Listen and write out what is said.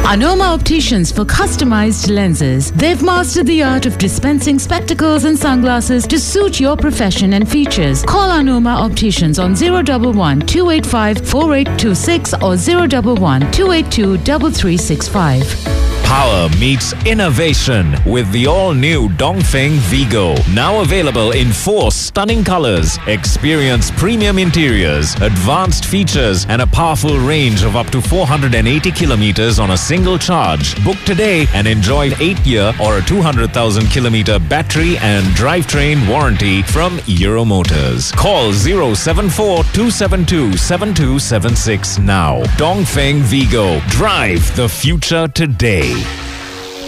Anoma Opticians for customized lenses. They've mastered the art of dispensing spectacles and sunglasses to suit your profession and features. Call Anoma Opticians on 011 285 4826 or 011 282 3365. Power meets innovation with the all-new Dongfeng Vigo. Now available in 4 stunning colors. Experience premium interiors, advanced features, and a powerful range of up to 480 kilometers on a single charge. Book today and enjoy 8-year or a 200,000-kilometer battery and drivetrain warranty from Euromotors. Call 074-272-7276 now. Dongfeng Vigo. Drive the future today.